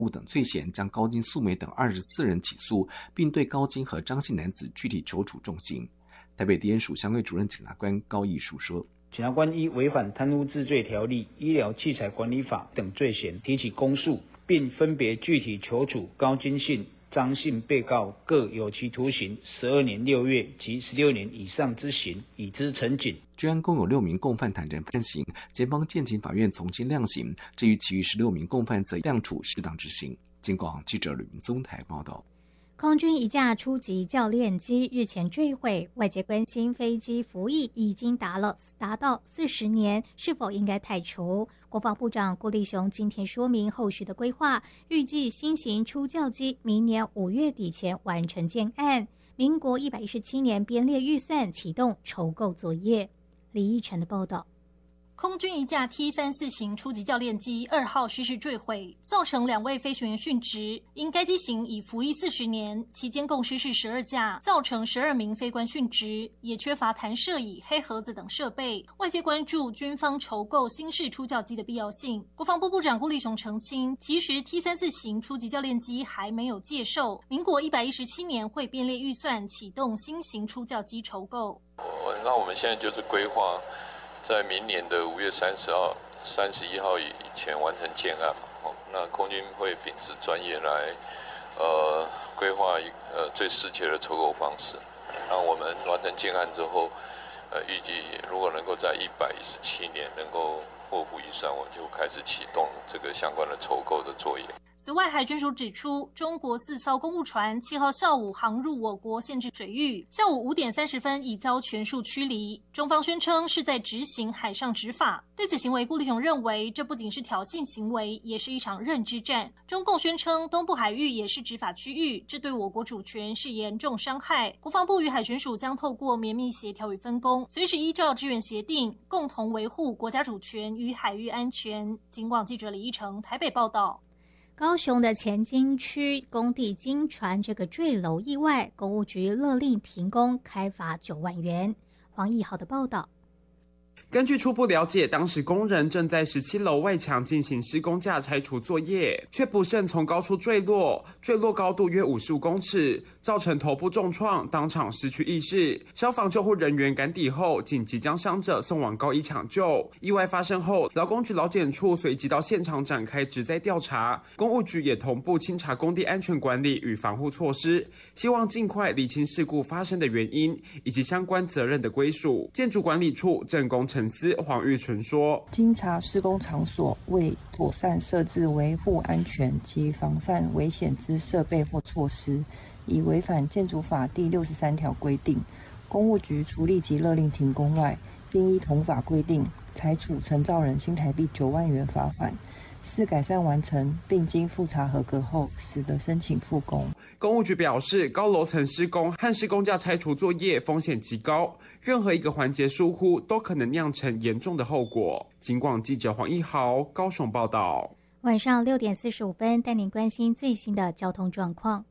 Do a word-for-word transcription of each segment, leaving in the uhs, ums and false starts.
误等罪嫌，将高金、素梅等二十四人起诉，并对高金和张姓男子具体求处重刑。台北地检署相对主任检察官高义树说， 检察官依违反贪污治罪条例、医疗器材管理法等罪嫌提起公诉，并分别具体求处高金姓、张姓被告各有期徒刑十二年六月及十六年以上之刑，以之陈警。 居案共有六名共犯坦承判刑，检方建请法院从轻量刑，至于其余十六名共犯则量处适当执行。警广记者吕明宗台报道。 空军一架初级教练机日前坠毁，外界关心飞机服役已经达了达到四十年，是否应该汰除？国防部长顾立雄今天说明后续的规划，预计新型初教机明年五月底前完成建案，民国一百一十七年编列预算启动筹购作业。李义成的报道。 空军一架 T 三十四 型初级教练机二号失事坠毁，造成两位飞行员殉职。因该机型已服役四十年，期间共失事十二架，造成十二名飞官殉职，也缺乏弹射椅、黑盒子等设备。外界关注军方筹购新式初教机的必要性。国防部部长顾立雄澄清，其实 T 三十四 型初级教练机还没有借售，民国一百一十七年会编列预算启动新型初教机筹购。 那我们现在就是规划在明年的五月三十号、三十一号以前完成建案嘛。那空军会秉持专业来，呃，规划一呃最适切的筹购方式。那我们完成建案之后，呃，预计如果能够在一百一十七年能够获付预算，我就开始启动这个相关的筹购的作业。 此外，海军署指出，中国四艘公务船七号下午航入我国限制水域，下午五点三十分已遭全数驱离。中方宣称是在执行海上执法。对此行为，顾立雄认为，这不仅是挑衅行为，也是一场认知战。中共宣称东部海域也是执法区域，这对我国主权是严重伤害。国防部与海巡署将透过绵密协调与分工，随时依照支援协定，共同维护国家主权与海域安全。警广记者李义成台北报道。 高雄的前金区工地金船这个坠楼意外，公务局勒令停工，开罚九万元。黄义豪的报道。 根据初步了解，当时工人正在十七楼外墙进行施工架拆除作业，却不慎从高处坠落，坠落高度约五十五公尺，造成头部重创，当场失去意识。消防救护人员赶抵后，紧急将伤者送往高医抢救。意外发生后，劳工局劳检处随即到现场展开职灾调查，公务局也同步清查工地安全管理与防护措施，希望尽快厘清事故发生的原因以及相关责任的归属。建筑管理处正工程司黄玉纯说， 经查施工场所未妥善设置维护安全及防范危险之设备或措施，已违反建筑法第六十三条规定，公务局除立即勒令停工外，并依同法规定裁处承造人新台币九万元罚款。四改善完成，并经复查合格后，使得申请复工。 公务局表示，高楼层施工和施工架拆除作业风险极高，任何一个环节疏忽都可能酿成严重的后果。警广记者黄一豪高雄报道。 晚上六点四十五分，带您关心最新的交通状况。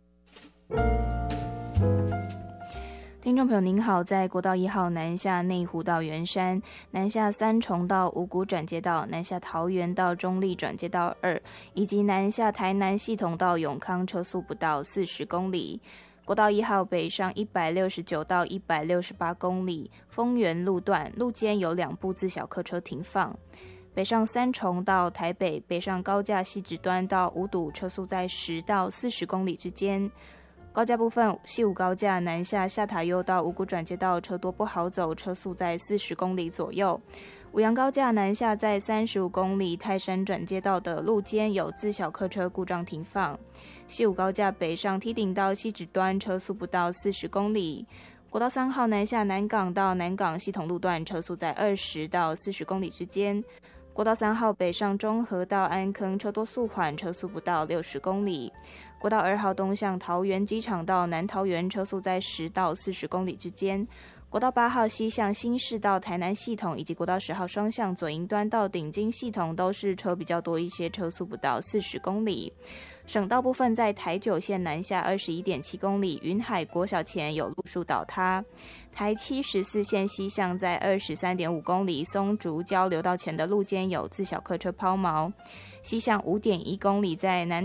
听众朋友您好，在国道一号南下内湖到圆山，南下三重到五股转接道，南下桃园到中立转接道二，以及南下台南系统到永康，车速不到四十公里。国道一号北上一百六十九到一百六十八公里，丰原路段路肩有两部自小客车停放。北上三重到台北，北上高架西直端到五堵，车速在十到四十公里之间。高架部分，西武高架南下下塔悠到五股转接道车多不好走，车速在四十公里左右。五杨高架南下在三十五公里泰山转接道的路肩有自小客车故障停放。西武高架北上梯顶到西直端车速不到四十公里。国道三号南下南港到南港系统路段车速在二十到四十公里之间。国道三号北上中和到安坑车多速缓，车速不到六十公里。国道二号东向桃园机场到南桃园车速在十到四十公里之间。国道八号西向新市到台南系统，以及国道十号双向左营端到顶金系统都是车比较多一些，车速不到四十公里。省道部分在台九线南下 二十一点七公里，云海国小前有路树倒塌。台七十四线西向在 二十三点五公里，松竹交流道前的路肩有自小客车抛锚。西向 五点一公里在南